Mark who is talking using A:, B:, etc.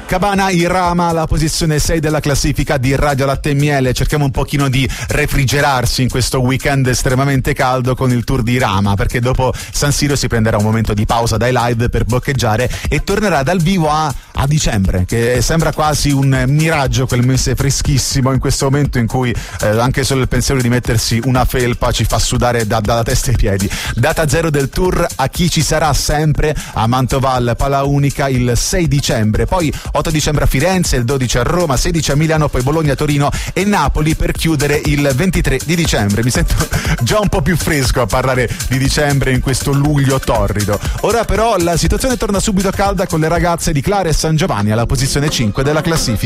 A: Cabana Irama alla posizione 6 della classifica di Radio Latte e Miele. Cerchiamo un pochino di refrigerarsi in questo weekend estremamente caldo con il tour di Irama, perché dopo San Siro si prenderà un momento di pausa dai live per boccheggiare e tornerà dal vivo a dicembre, che sembra quasi un miraggio, quel mese freschissimo in questo momento in cui anche solo il pensiero di mettersi una felpa ci fa sudare dalla testa ai piedi. Data zero del tour a chi ci sarà sempre a Mantoval Pala Unica il 6 dicembre, poi 8 dicembre a Firenze, il 12 a Roma, 16 a Milano, poi Bologna, Torino e Napoli per chiudere il 23 di dicembre. Mi sento già un po' più fresco a parlare di dicembre in questo luglio torrido. Ora però la situazione torna subito calda con le ragazze di Clara e San Giovanni alla posizione 5 della classifica.